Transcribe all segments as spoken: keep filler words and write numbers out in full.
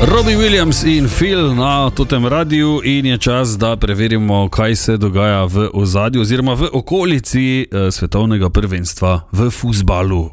Robbie Williams in Phil na totem radiju in je čas, da preverimo, kaj se dogaja v ozadju oziroma v okolici eh, svetovnega prvenstva v fuzbalu.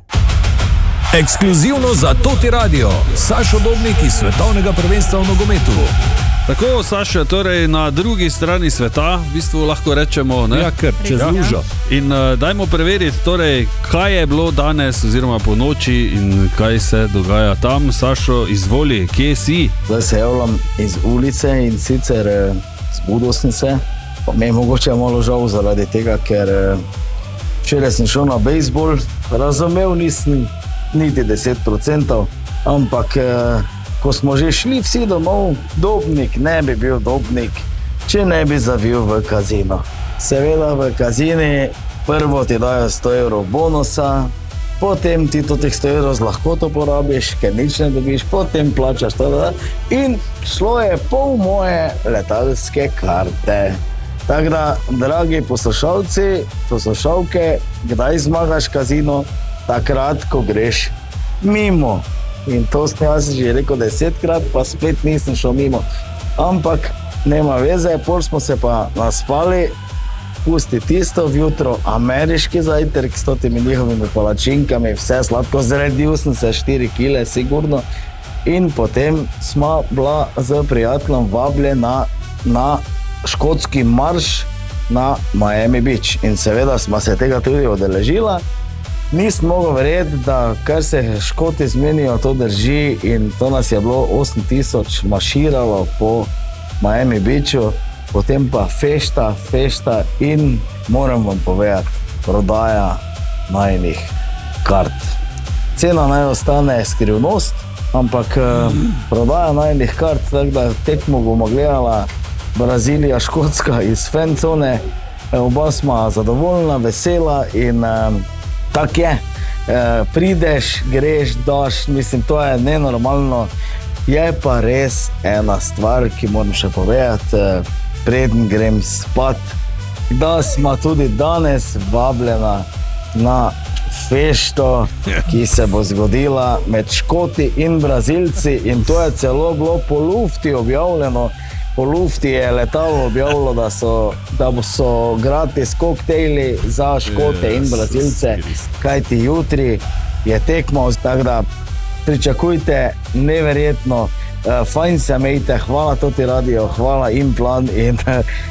Ekskluzivno za Toti radio, Sašo Dobnik iz svetovnega prvenstva v nogometu. Tako, Saša, torej na drugi strani sveta, v bistvu lahko rečemo, ne? Ja, ker čez lužo. In uh, dajmo preveriti, torej, kaj je bilo danes oziroma po noči in kaj se dogaja tam. Sašo, izvoli, kje si? Zdaj se javljam iz ulice in sicer eh, zbudil sem se. Pa mi je mogoče malo žal zaradi tega, ker eh, včeraj sem šel na bejzbol, razumel nisem niti deset procentov, ampak eh, ko smo že šli vsi domov, Dobnik ne bi bil Dobnik, če ne bi zavil v kazino. Seveda v kazini prvo ti dajo sto evrov bonusa, potem ti to teh sto evrov z lahkoto porabiš, ker nič ne dobiš, potem plačaš to, in šlo je pol moje letalske karte. Tako da, dragi poslušalci, poslušalke, kdaj zmagaš kazino? Takrat, ko greš mimo. In to sem jaz že rekel desetkrat, pa spet nisem šel mimo. Ampak nema veze, pol smo se pa naspali, pusti tisto vjutro, ameriški zajtrk s totimi njihovimi palačinkami, vse sladko, zredil sem se štiri kile, sigurno. In potem smo bila z prijateljem vabljena na škotski marš na Miami Beach. In seveda smo se tega tudi odeležila. Nisem mogel verjeti, da kar se Škoti zmenijo, to drži, in to nas je bilo osem tisoč maširalo po Miami Beachu, potem pa fešta, fešta in moram vam povedati, prodaja najnih kart. Cena naj ostane skrivnost, ampak prodaja najnih kart, tako da tekmo bomo gledala Brazilija, Škotska iz fancone, oba smo zadovoljna, vesela in tak je, e, prideš, greš, daš, mislim, to je nenormalno. Je pa res ena stvar, ki moram še povedati, e, preden grem spat, da smo tudi danes vabljena na fešto, ki se bo zgodila med Škoti in Brazilci, in to je celo bilo po lufti objavljeno. Po lufti je letalo objavilo, da so, da so gratis koktejli za Škote in Brazilce, kajti jutri je tekmo, tako da pričakujte neverjetno, fajn se imejte, hvala Toti radio, hvala Implan in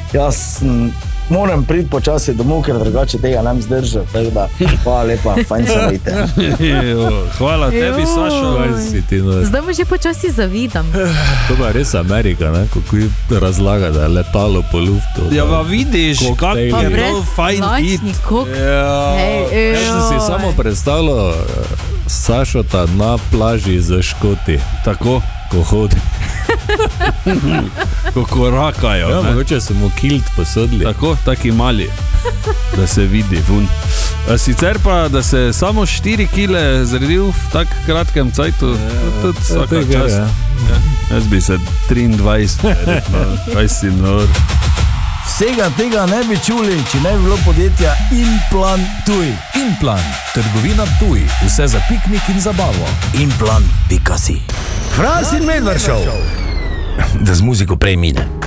jaz moram priti počasi domov, ker drugače tega ne zdržal, tako da hvala lepa, fajn se imejte. Hvala tebi, Sašo. Zdaj me že počasi zavidam. To pa je res Amerika, ne? Kako razlaga, da je letalo po luftu. Ja, pa vidiš, kako je bilo fajn hit. Jaz sem si samo predstavljal Sašota na plaži za Škoti. Tako? Ko hodi. Ko korakajo. Ja, mogoče so mu kilt posodili. Tako, taki mali, da se vidi vun. Sicer pa, da se samo štiri kile zredil v tak kratkem cajtu, tudi vsaka čast. Jaz bi se triindvajset, kaj si nor. Vsega tega ne bi čuli, če ne bi bilo podjetja Implan Tuj. Implan, trgovina Tuj, vse za piknik in zabavo. Implan pika si. Fras in Medvard Show. Da z muziko prej mine.